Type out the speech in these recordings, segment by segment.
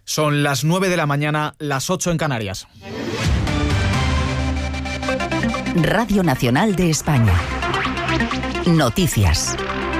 Son las 9 de la mañana, las 8 en Canarias. Radio Nacional de España. Noticias.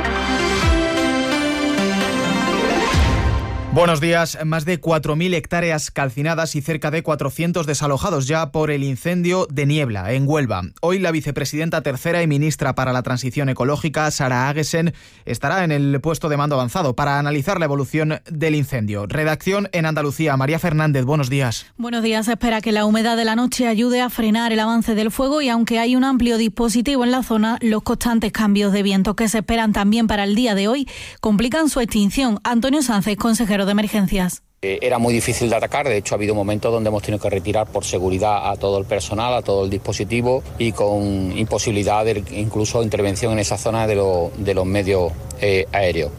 Buenos días. Más de 4.000 hectáreas calcinadas y cerca de 400 desalojados ya por el incendio de Niebla, en Huelva. Hoy la vicepresidenta tercera y ministra para la Transición Ecológica, Sara Agesen, estará en el puesto de mando avanzado para analizar la evolución del incendio. Redacción en Andalucía. María Fernández, buenos días. Buenos días. Se espera que la humedad de la noche ayude a frenar el avance del fuego y aunque hay un amplio dispositivo en la zona, los constantes cambios de viento que se esperan también para el día de hoy complican su extinción. Antonio Sánchez, consejero de Emergencias. Era muy difícil de atacar, de hecho ha habido momentos donde hemos tenido que retirar por seguridad a todo el personal, a todo el dispositivo y con imposibilidad de incluso intervención en esa zona de los medios aéreos.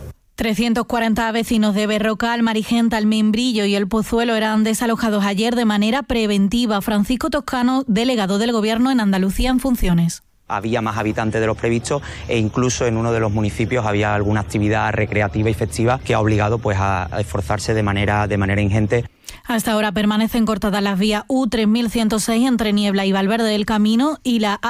340 vecinos de Berrocal, Marigenta, El Membrillo y El Pozuelo eran desalojados ayer de manera preventiva. Francisco Toscano, delegado del Gobierno en Andalucía en funciones. Había más habitantes de los previstos e incluso en uno de los municipios había alguna actividad recreativa y festiva que ha obligado pues a esforzarse de manera ingente. Hasta ahora permanecen cortadas las vías U3106 entre Niebla y Valverde del Camino y la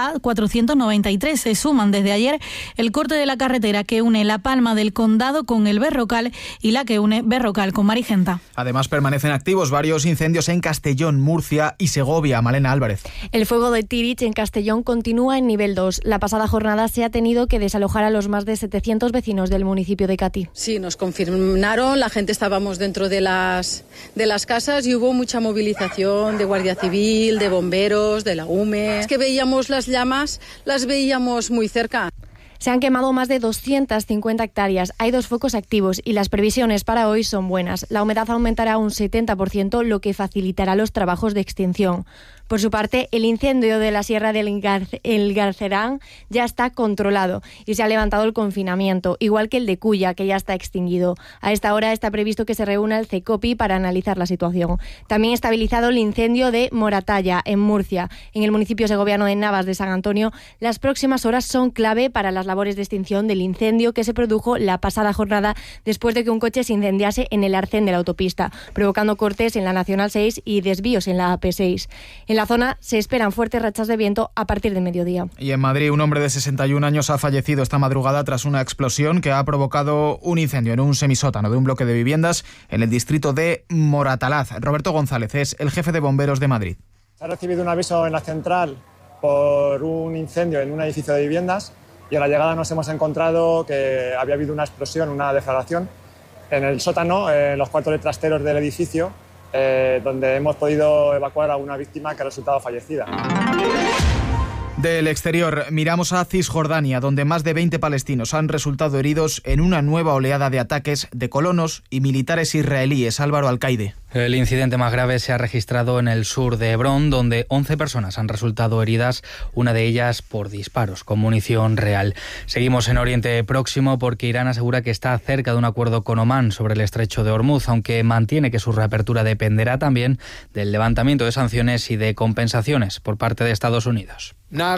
A493. Se suman desde ayer el corte de la carretera que une La Palma del Condado con el Berrocal y la que une Berrocal con Marigenta. Además permanecen activos varios incendios en Castellón, Murcia y Segovia. Malena Álvarez. El fuego de Tirich en Castellón continúa en nivel 2. La pasada jornada se ha tenido que desalojar a los más de 700 vecinos del municipio de Catí. Sí, nos confirmaron, la gente estábamos dentro de las casas y hubo mucha movilización de Guardia Civil, de bomberos, de la UME. Es que veíamos las llamas, las veíamos muy cerca. Se han quemado más de 250 hectáreas. Hay 2 focos activos y las previsiones para hoy son buenas. La humedad aumentará un 70%, lo que facilitará los trabajos de extinción. Por su parte, el incendio de la Sierra del Garcerán ya está controlado y se ha levantado el confinamiento, igual que el de Cuya, que ya está extinguido. A esta hora está previsto que se reúna el CECOPI para analizar la situación. También estabilizado el incendio de Moratalla, en Murcia. En el municipio segoviano de Navas de San Antonio, las próximas horas son clave para las labores de extinción del incendio que se produjo la pasada jornada después de que un coche se incendiase en el arcén de la autopista, provocando cortes en la Nacional 6 y desvíos en la AP6. En la zona se esperan fuertes rachas de viento a partir de mediodía. Y en Madrid, un hombre de 61 años ha fallecido esta madrugada tras una explosión que ha provocado un incendio en un semisótano de un bloque de viviendas en el distrito de Moratalaz. Roberto González es el jefe de bomberos de Madrid. Se ha recibido un aviso en la central por un incendio en un edificio de viviendas y a la llegada nos hemos encontrado que había habido una explosión, una deflagración en el sótano, en los cuartos de trasteros del edificio, donde hemos podido evacuar a una víctima que ha resultado fallecida. Del exterior, miramos a Cisjordania, donde más de 20 palestinos han resultado heridos en una nueva oleada de ataques de colonos y militares israelíes. Álvaro Alcaide. El incidente más grave se ha registrado en el sur de Hebrón, donde 11 personas han resultado heridas, una de ellas por disparos con munición real. Seguimos en Oriente Próximo porque Irán asegura que está cerca de un acuerdo con Omán sobre el estrecho de Hormuz, aunque mantiene que su reapertura dependerá también del levantamiento de sanciones y de compensaciones por parte de Estados Unidos.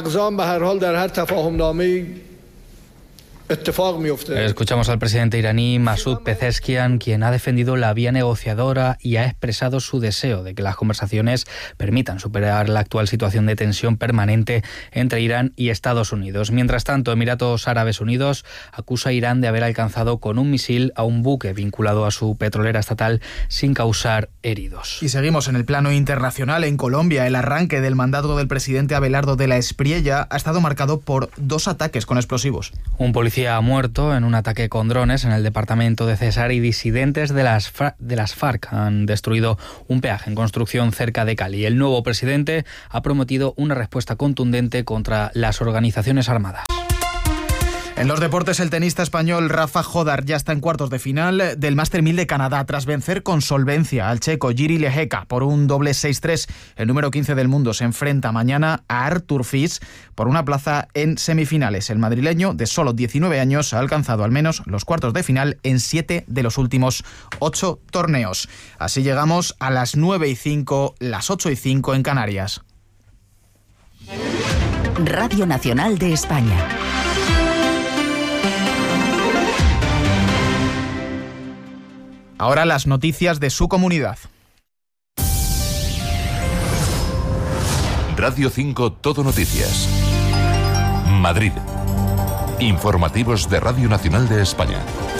Escuchamos al presidente iraní Masoud Pezeshkian, quien ha defendido la vía negociadora y ha expresado su deseo de que las conversaciones permitan superar la actual situación de tensión permanente entre Irán y Estados Unidos. Mientras tanto, Emiratos Árabes Unidos acusa a Irán de haber alcanzado con un misil a un buque vinculado a su petrolera estatal sin causar heridos. Y seguimos en el plano internacional. En Colombia, el arranque del mandato del presidente Abelardo de la Espriella ha estado marcado por 2 ataques con explosivos. Un policía ha muerto en un ataque con drones en el departamento de Cesar y disidentes de las FARC han destruido un peaje en construcción cerca de Cali. El nuevo presidente ha prometido una respuesta contundente contra las organizaciones armadas. En los deportes, el tenista español Rafa Jodar ya está en cuartos de final del Master 1000 de Canadá tras vencer con solvencia al checo Jiří Lehecka por un doble 6-3. El número 15 del mundo se enfrenta mañana a Artur Fis por una plaza en semifinales. El madrileño, de solo 19 años, ha alcanzado al menos los cuartos de final en 7 de los últimos 8 torneos. Así llegamos a las 9:05, las 8:05 en Canarias. Radio Nacional de España. Ahora las noticias de su comunidad. Radio 5 Todo Noticias. Madrid. Informativos de Radio Nacional de España.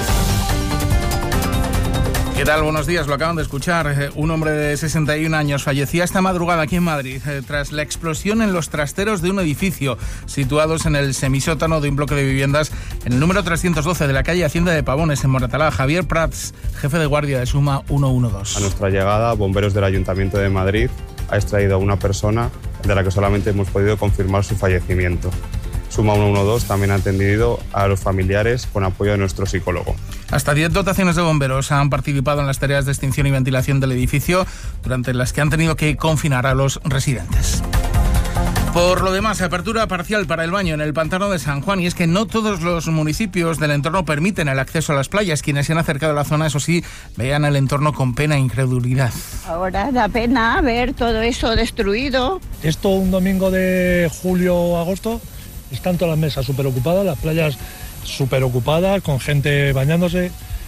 ¿Qué tal? Buenos días, lo acaban de escuchar. Un hombre de 61 años fallecía esta madrugada aquí en Madrid tras la explosión en los trasteros de un edificio situados en el semisótano de un bloque de viviendas en el número 312 de la calle Hacienda de Pavones, en Moratalá. Javier Prats, jefe de guardia de Suma 112. A nuestra llegada, bomberos del Ayuntamiento de Madrid ha extraído a una persona de la que solamente hemos podido confirmar su fallecimiento. Suma 112 también ha atendido a los familiares con apoyo de nuestro psicólogo. Hasta 10 dotaciones de bomberos han participado en las tareas de extinción y ventilación del edificio, durante las que han tenido que confinar a los residentes. Por lo demás, apertura parcial para el baño en el pantano de San Juan, y es que no todos los municipios del entorno permiten el acceso a las playas. Quienes se han acercado a la zona, eso sí, veían el entorno con pena e incredulidad. Ahora da pena ver todo eso destruido. Esto un domingo de julio o agosto, están todas las mesas súper ocupadas, las playas súper ocupadas, con gente bañándose,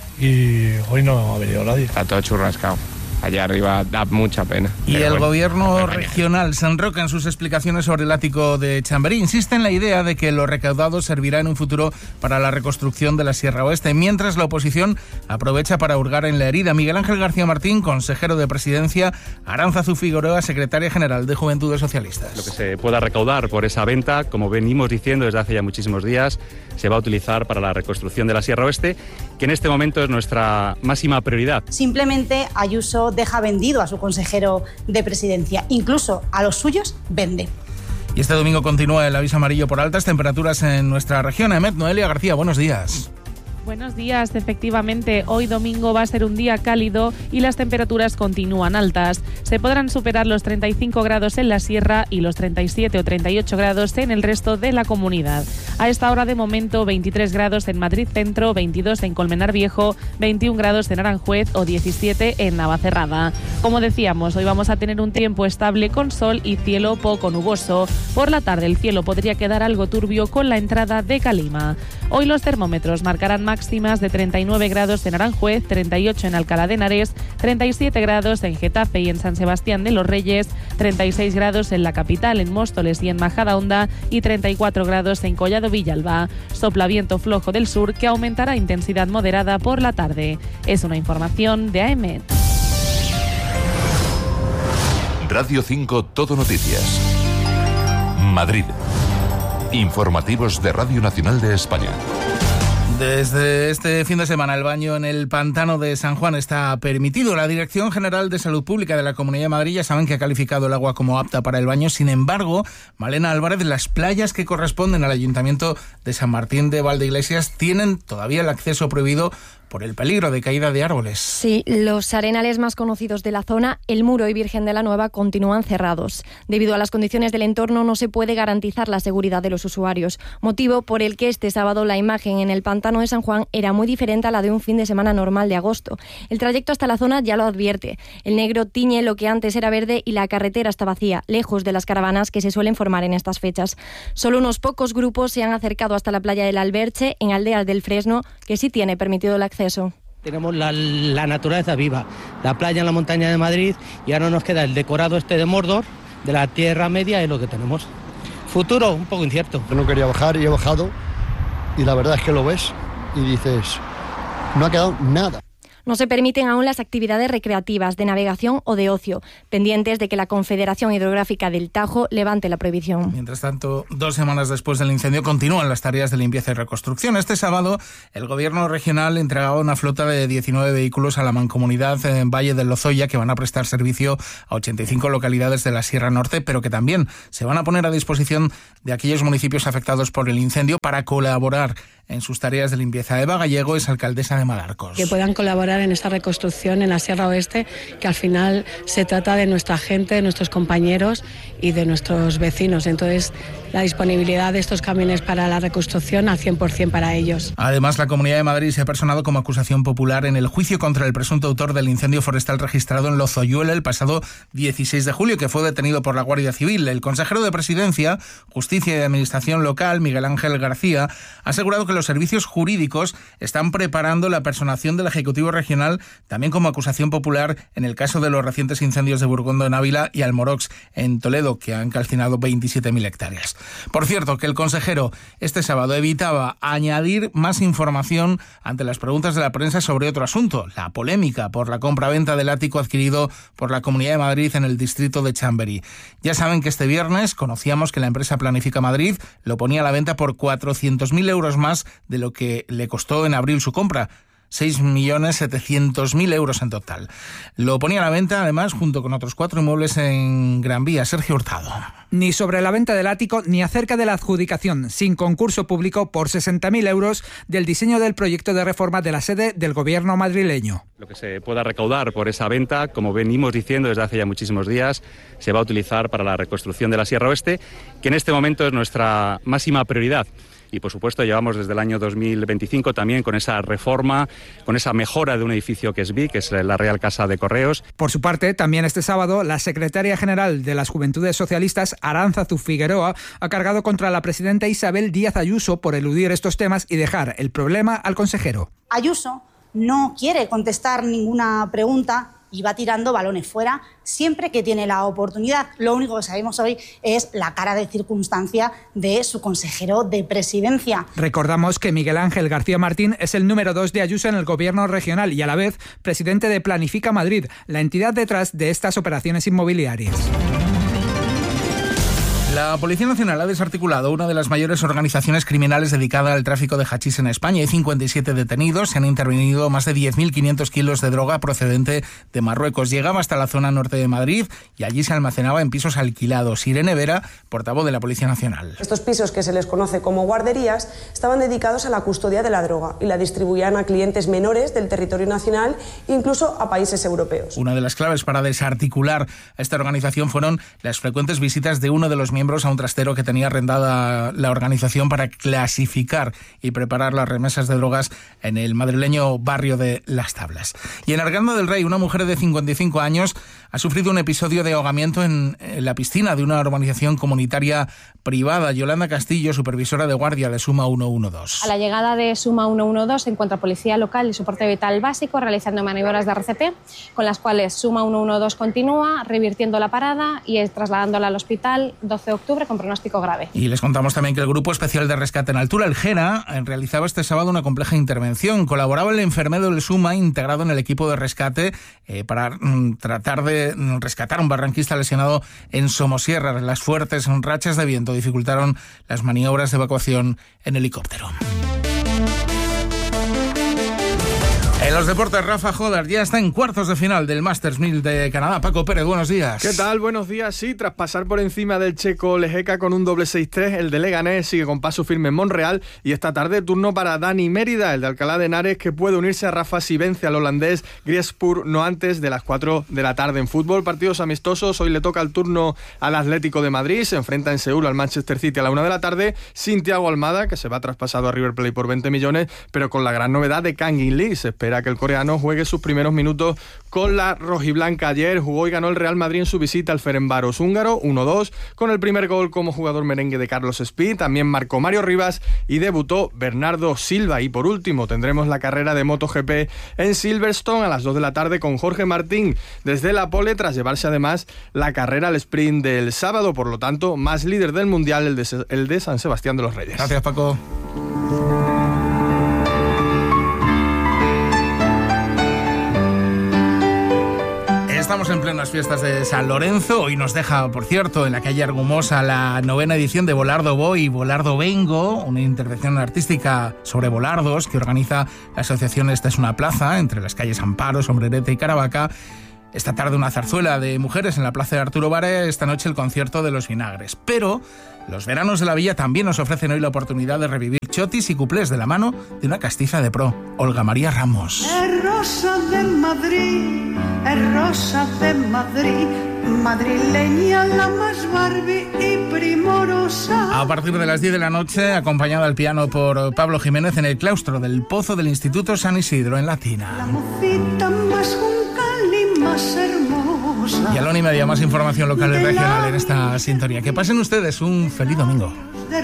y hoy no ha venido nadie. Está todo churrascado. Allá arriba da mucha pena. Y el gobierno regional se enroca en sus explicaciones sobre el ático de Chamberí. Insiste en la idea de que lo recaudado servirá en un futuro para la reconstrucción de la Sierra Oeste, mientras la oposición aprovecha para hurgar en la herida. Miguel Ángel García Martín, consejero de Presidencia; Aránzazu Figueroa, secretaria general de Juventudes Socialistas. Lo que se pueda recaudar por esa venta, como venimos diciendo desde hace ya muchísimos días, se va a utilizar para la reconstrucción de la Sierra Oeste, que en este momento es nuestra máxima prioridad. Simplemente Ayuso deja vendido a su consejero de Presidencia, incluso a los suyos vende. Y este domingo continúa el aviso amarillo por altas temperaturas en nuestra región. Noelia García, buenos días. Buenos días, efectivamente, hoy domingo va a ser un día cálido y las temperaturas continúan altas. Se podrán superar los 35 grados en la sierra y los 37 o 38 grados en el resto de la comunidad. A esta hora de momento 23 grados en Madrid Centro, 22 en Colmenar Viejo, 21 grados en Aranjuez o 17 en Navacerrada. Como decíamos, hoy vamos a tener un tiempo estable con sol y cielo poco nuboso. Por la tarde el cielo podría quedar algo turbio con la entrada de calima. Hoy los termómetros marcarán máximas de 39 grados en Aranjuez, 38 en Alcalá de Henares, 37 grados en Getafe y en San Sebastián de los Reyes, 36 grados en la capital, en Móstoles y en Majadahonda, y 34 grados en Collado Villalba. Sopla viento flojo del sur que aumentará a intensidad moderada por la tarde. Es una información de AEMET. Radio 5 Todo Noticias. Madrid. Informativos de Radio Nacional de España. Desde este fin de semana el baño en el pantano de San Juan está permitido. La Dirección General de Salud Pública de la Comunidad de Madrid ya saben que ha calificado el agua como apta para el baño. Sin embargo, Malena Álvarez, las playas que corresponden al Ayuntamiento de San Martín de Valdeiglesias tienen todavía el acceso prohibido por el peligro de caída de árboles. Sí, los arenales más conocidos de la zona, El Muro y Virgen de la Nueva, continúan cerrados. Debido a las condiciones del entorno no se puede garantizar la seguridad de los usuarios, motivo por el que este sábado la imagen en el pantano de San Juan era muy diferente a la de un fin de semana normal de agosto. El trayecto hasta la zona ya lo advierte. El negro tiñe lo que antes era verde y la carretera está vacía, lejos de las caravanas que se suelen formar en estas fechas. Solo unos pocos grupos se han acercado hasta la playa del Alberche, en Aldeas del Fresno, que sí tiene permitido el acceso. Tenemos la naturaleza viva, la playa en la montaña de Madrid, y ahora nos queda el decorado este de Mordor, de la Tierra Media, es lo que tenemos. Futuro un poco incierto. Yo no quería bajar y he bajado, y la verdad es que lo ves y dices, no ha quedado nada. No se permiten aún las actividades recreativas, de navegación o de ocio, pendientes de que la Confederación Hidrográfica del Tajo levante la prohibición. Mientras tanto, 2 semanas después del incendio continúan las tareas de limpieza y reconstrucción. Este sábado, el Gobierno regional entregaba una flota de 19 vehículos a la Mancomunidad en Valle del Lozoya, que van a prestar servicio a 85 localidades de la Sierra Norte, pero que también se van a poner a disposición de aquellos municipios afectados por el incendio para colaborar en sus tareas de limpieza. Eva Gallego es alcaldesa de Madarcos. Que puedan colaborar en esta reconstrucción en la Sierra Oeste, que al final se trata de nuestra gente, de nuestros compañeros y de nuestros vecinos. Entonces, la disponibilidad de estos camiones para la reconstrucción al 100% para ellos. Además, la Comunidad de Madrid se ha personado como acusación popular en el juicio contra el presunto autor del incendio forestal registrado en Lozoyuela el pasado 16 de julio, que fue detenido por la Guardia Civil. El consejero de Presidencia, Justicia y Administración Local, Miguel Ángel García, ha asegurado que los servicios jurídicos están preparando la personación del Ejecutivo Regional, también como acusación popular en el caso de los recientes incendios de Burgondo en Ávila y Almorox en Toledo, que han calcinado 27.000 hectáreas. Por cierto, que el consejero este sábado evitaba añadir más información ante las preguntas de la prensa sobre otro asunto, la polémica por la compra-venta del ático adquirido por la Comunidad de Madrid en el distrito de Chamberí. Ya saben que este viernes conocíamos que la empresa Planifica Madrid lo ponía a la venta por 400.000 euros más de lo que le costó en abril su compra. 6.700.000 euros en total. Lo ponía a la venta, además, junto con otros 4 inmuebles en Gran Vía. Sergio Hurtado. Ni sobre la venta del ático ni acerca de la adjudicación, sin concurso público, por 60.000 euros del diseño del proyecto de reforma de la sede del gobierno madrileño. Lo que se pueda recaudar por esa venta, como venimos diciendo desde hace ya muchísimos días, se va a utilizar para la reconstrucción de la Sierra Oeste, que en este momento es nuestra máxima prioridad. Y, por supuesto, llevamos desde el año 2025 también con esa reforma, con esa mejora de un edificio que es BIC, que es la Real Casa de Correos. Por su parte, también este sábado, la secretaria general de las Juventudes Socialistas, Aránzazu Figueroa, ha cargado contra la presidenta Isabel Díaz Ayuso por eludir estos temas y dejar el problema al consejero. Ayuso no quiere contestar ninguna pregunta y va tirando balones fuera siempre que tiene la oportunidad. Lo único que sabemos hoy es la cara de circunstancia de su consejero de presidencia. Recordamos que Miguel Ángel García Martín es el número 2 de Ayuso en el gobierno regional y a la vez presidente de Planifica Madrid, la entidad detrás de estas operaciones inmobiliarias. La Policía Nacional ha desarticulado una de las mayores organizaciones criminales dedicada al tráfico de hachís en España. Hay 57 detenidos, se han intervenido más de 10.500 kilos de droga procedente de Marruecos. Llegaba hasta la zona norte de Madrid y allí se almacenaba en pisos alquilados. Irene Vera, portavoz de la Policía Nacional. Estos pisos, que se les conoce como guarderías, estaban dedicados a la custodia de la droga y la distribuían a clientes menores del territorio nacional, incluso a países europeos. Una de las claves para desarticular a esta organización fueron las frecuentes visitas de uno de los miembros a un trastero que tenía arrendada la organización para clasificar y preparar las remesas de drogas en el madrileño barrio de Las Tablas. Y en Arganda del Rey, una mujer de 55 años ha sufrido un episodio de ahogamiento en la piscina de una urbanización comunitaria privada. Yolanda Castillo, supervisora de guardia de Suma 112. A la llegada de Suma 112 se encuentra policía local y soporte vital básico realizando maniobras de RCP, con las cuales Suma 112 continúa revirtiendo la parada y trasladándola al hospital 12 de octubre con pronóstico grave. Y les contamos también que el Grupo Especial de Rescate en Altura, el GERA, realizaba este sábado una compleja intervención. Colaboraba el enfermero del Suma, integrado en el equipo de rescate, para tratar de rescatar a un barranquista lesionado en Somosierra. Las fuertes rachas de viento dificultaron las maniobras de evacuación en helicóptero. En los deportes, Rafa Jodar ya está en cuartos de final del Masters 1000 de Canadá. Paco Pérez, buenos días. ¿Qué tal? Buenos días. Sí, tras pasar por encima del checo Lehecka con un doble 6-3, el de Leganés sigue con paso firme en Montreal y esta tarde turno para Dani Mérida, el de Alcalá de Henares, que puede unirse a Rafa si vence al holandés Griespoor no antes de las 4 de la tarde. En fútbol, partidos amistosos. Hoy le toca el turno al Atlético de Madrid. Se enfrenta en Seúl al Manchester City a la 1 de la tarde, sin Thiago Almada, que se va traspasado a River Plate por 20 millones, pero con la gran novedad de Kang In Lee. Se espera que el coreano juegue sus primeros minutos con la rojiblanca. Ayer jugó y ganó el Real Madrid en su visita al Ferencváros húngaro 1-2, con el primer gol como jugador merengue de Carlos Speed. También marcó Mario Rivas y debutó Bernardo Silva. Y por último tendremos la carrera de MotoGP en Silverstone a las 2 de la tarde con Jorge Martín desde la pole, tras llevarse además la carrera al sprint del sábado. Por lo tanto, más líder del mundial el de San Sebastián de los Reyes. Gracias, Paco. Estamos en plenas fiestas de San Lorenzo. Hoy nos deja, por cierto, en la calle Argumosa la 9ª edición de Volardo Voy y Volardo Vengo, una intervención artística sobre volardos que organiza la asociación Esta es una plaza, entre las calles Amparo, Sombrerete y Caravaca. Esta tarde una zarzuela de mujeres en la plaza de Arturo Vara, esta noche el concierto de Los Vinagres. Pero los veranos de la Villa también nos ofrecen hoy la oportunidad de revivir chotis y cuplés de la mano de una castiza de pro, Olga María Ramos. Es rosa de Madrid, es rosa de Madrid, madrileña la más Barbie y primorosa. A partir de las 10 de la noche, acompañada al piano por Pablo Jiménez en el claustro del Pozo del Instituto San Isidro en Latina. La mocita más juncal y más hermosa. Y a la 1:30 más información local y regional en esta sintonía. Que pasen ustedes un feliz domingo. De